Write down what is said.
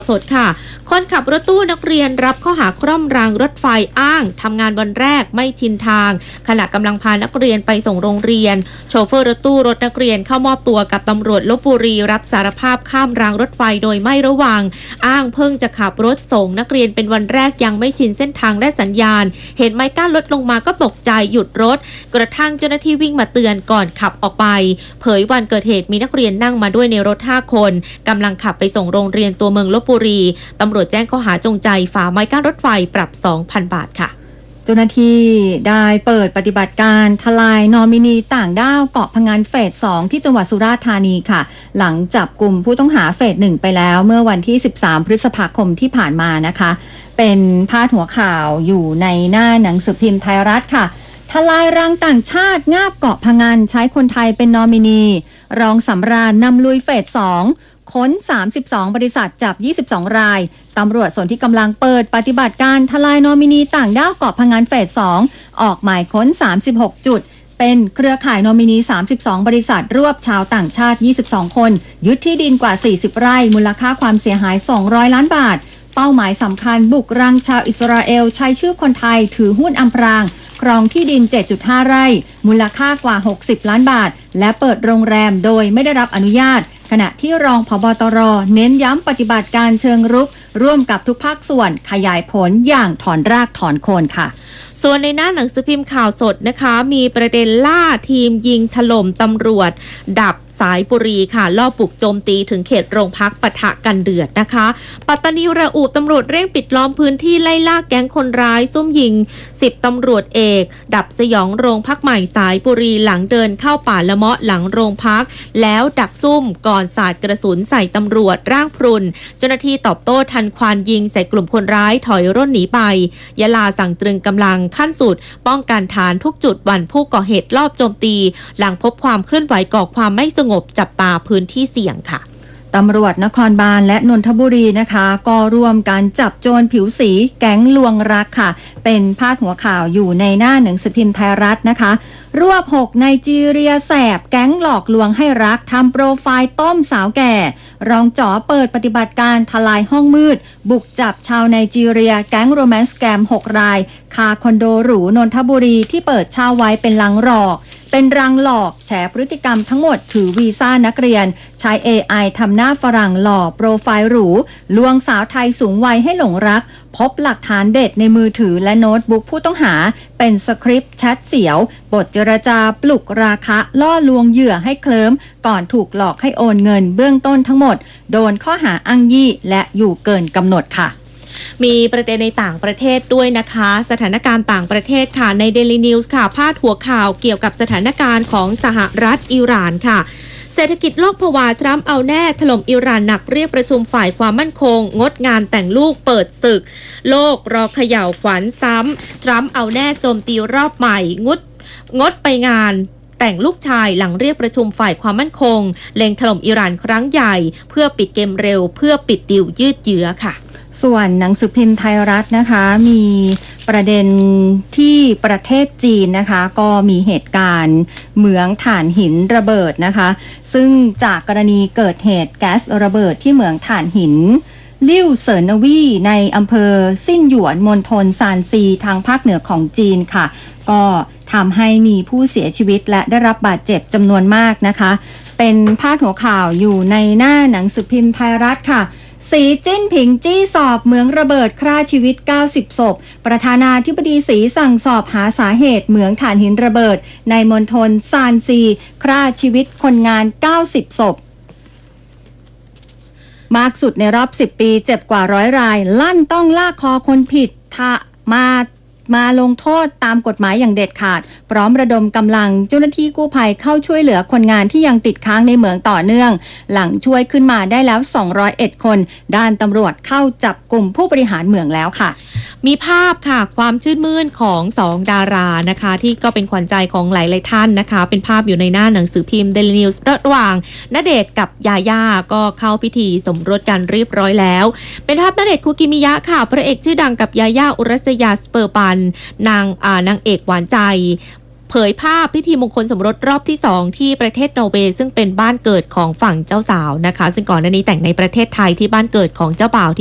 สดค่ะคนขับรถตู้นักเรียนรับข้อหาคร่อมรางรถไฟอ้างทำงานวันแรกไม่ชินทางขณะกำลังพานักเรียนไปส่งโรงเรียนโชเฟอร์รถตู้รถนักเรียนเข้ามอบตัวกับตำรวจลพบุรีรับสารภาพข้ามรางรถไฟโดยไม่ระวังอ้างเพิ่งจะขับรถส่งนักเรียนเป็นวันแรกยังไม่ชินเส้นทางและสัญญาณเห็นไม้กั้นรถลงมาก็ตกใจหยุดรถกระทั่งเจ้าหน้าที่วิ่งมาเตือนก่อนขับออกไปเผยวันเกิดเหตุมีนักเรียนนั่งมาด้วยในรถ5 คนกำลังขับไปส่งโรงเรียนตัวเมืองลพบุรีตำรวจแจ้งข้อหาจงใจฝ่าไม้กั้นรถไฟปรับ 2,000 บาทค่ะเจ้าหน้าที่ได้เปิดปฏิบัติการทลายนอมินีต่างด้าวเกาะพะงันเฟส 2 ที่จังหวัดสุราษฎร์ธานีค่ะหลังจับกลุ่มผู้ต้องหาเฟส 1 ไปแล้วเมื่อวันที่ 13 พฤษภาคมที่ผ่านมานะคะเป็นพาดหัวข่าวอยู่ในหน้าหนังสือพิมพ์ไทยรัฐค่ะทลายรังต่างชาติงาบเกาะพะงันใช้คนไทยเป็นนอมินีรองสำราญนำลุยเฟส 2ค้น32 บริษัทจับ22 รายตำรวจส่วนที่กำลังเปิดปฏิบัติการทลายนอมินีต่างด้าวเกาะพะงันเฟส 2ออกหมายค้น36 จุดเป็นเครือข่ายนอมินี32 บริษัทรวบชาวต่างชาติ22 คนยึดที่ดินกว่า40 ไร่มูลค่าความเสียหาย200 ล้านบาทเป้าหมายสำคัญบุกรังชาวอิสราเอลใช้ชื่อคนไทยถือหุ้นอำพรางครองที่ดิน 7.5 ไร่มูลค่ากว่า60 ล้านบาทและเปิดโรงแรมโดยไม่ได้รับอนุญาตขณะที่รองผบ.ตร.เน้นย้ำปฏิบัติการเชิงรุกร่วมกับทุกภาคส่วนขยายผลอย่างถอนรากถอนโคนค่ะส่วนในหน้าหนังสือพิมพ์ข่าวสดนะคะมีประเด็นล่าทีมยิงถล่มตำรวจดับสายบุรีค่ะลอบบุกโจมตีถึงเขตโรงพักปะทะกันเดือดนะคะปัตตานีระอุตำรวจเร่งปิดล้อมพื้นที่ไล่ล่าแก๊งคนร้ายซุ่มยิง10 ตำรวจเอกดับสยองโรงพักใหม่สายบุรีหลังเดินเข้าป่าละเมาะหลังโรงพักแล้วดักซุ่มก่อนสาดกระสุนใส่ตำรวจร่างพรุนเจ้าหน้าที่ตอบโต้ทันควันยิงใส่กลุ่มคนร้ายถอยร่นหนีไปยะลาสั่งตรึงกำลังขั้นสุดป้องกันฐานทุกจุดวันผู้ก่อเหตุลอบโจมตีหลังพบความเคลื่อนไหวก่อความไม่สงบจับตาพื้นที่เสี่ยงค่ะตำรวจนครบาลและนนทบุรีนะคะก็ร่วมการจับโจรผิวสีแก๊งลวงรักค่ะเป็นพาดหัวข่าวอยู่ในหน้าหนังสือพิมพ์ไทยรัฐนะคะรวบ6ไนจีเรียแสบแก๊งหลอกลวงให้รักทำโปรไฟล์ต้มสาวแก่รองจ๋อเปิดปฏิบัติการทลายห้องมืดบุกจับชาวไนจีเรียแก๊งโรแมนต์แกม6 รายคาคอนโดหรูนนทบุรีที่เปิดเช่าไว้เป็นลังหลอกเป็นรังหลอกแฉพฤติกรรมทั้งหมดถือวีซ่านักเรียนใช้ AI ทำหน้าฝรั่งหล่อโปรไฟล์หรูลวงสาวไทยสูงวัยให้หลงรักพบหลักฐานเด็ดในมือถือและโน้ตบุ๊กผู้ต้องหาเป็นสคริปต์แชทเสียวบทเจรจาปลุกราคะล่อลวงเหยื่อให้เคลิ้มก่อนถูกหลอกให้โอนเงินเบื้องต้นทั้งหมดโดนข้อหาอ้างยี่และอยู่เกินกำหนดค่ะมีประเด็นในต่างประเทศด้วยนะคะสถานการณ์ต่างประเทศค่ะใน Daily News ค่ะพาดหัวข่าวเกี่ยวกับสถานการณ์ของสหรัฐอิหร่านค่ะเศรษฐกิจโลกผวาทรัมป์เอาแน่ถล่มอิหร่านหนักเรียกประชุมฝ่ายความมั่นคงงดงานแต่งลูกเปิดศึกโลกรอเขย่าขวัญซ้ำทรัมป์เอาแน่โจมตีรอบใหม่งดไปงานแต่งลูกชายหลังเรียกประชุมฝ่ายความมั่นคงเล็งถล่มอิหร่านครั้งใหญ่เพื่อปิดเกมเร็วเพื่อปิดดีลยืดเยื้อค่ะส่วนหนังสือพิมพ์ไทยรัฐนะคะมีประเด็นที่ประเทศจีนนะคะก็มีเหตุการณ์เหมืองถ่านหินระเบิดนะคะซึ่งจากกรณีเกิดเหตุแก๊สระเบิดที่เหมืองถ่านหินลิ่วเซินนวี่ในอำเภอซิ่นหยวนมณฑลซานซีทางภาคเหนือของจีนค่ะก็ทำให้มีผู้เสียชีวิตและได้รับบาดเจ็บจำนวนมากนะคะเป็นพาดหัวข่าวอยู่ในหน้าหนังสือพิมพ์ไทยรัฐค่ะสีจิ้นผิงจี้สอบเหมืองระเบิดฆ่าชีวิต90ศพประธานาธิบดีสีสั่งสอบหาสาเหตุเหมืองถ่านหินระเบิดในมณฑลซานซีฆ่าชีวิตคนงาน90ศพมากสุดในรอบ10ปีเจ็บกว่า100รายลั่นต้องลากคอคนผิดมาลงโทษตามกฎหมายอย่างเด็ดขาดพร้อมระดมกำลังเจ้าหน้าที่กู้ภัยเข้าช่วยเหลือคนงานที่ยังติดค้างในเหมืองต่อเนื่องหลังช่วยขึ้นมาได้แล้ว201คนด้านตำรวจเข้าจับกลุ่มผู้บริหารเหมืองแล้วค่ะมีภาพค่ะความชื่นมื่นของ2ดารานะคะที่ก็เป็นขวัญใจของหลายๆท่านนะคะเป็นภาพอยู่ในหน้าหนังสือพิมพ์ Daily News ระหว่างณเดชน์กับยาย่าก็เข้าพิธีสมรสกันเรียบร้อยแล้วเป็นภาพณเดชน์คุกิมิยะค่ะพระเอกชื่อดังกับยาย่าอุรัสยาสเปอร์ปันนางเอกหวานใจเผยภาพพิธีมงคลสมรสรอบที่2ที่ประเทศนอร์เวย์ซึ่งเป็นบ้านเกิดของฝั่งเจ้าสาวนะคะซึ่งก่อนหน้านี้แต่งในประเทศไทยที่บ้านเกิดของเจ้าบ่าว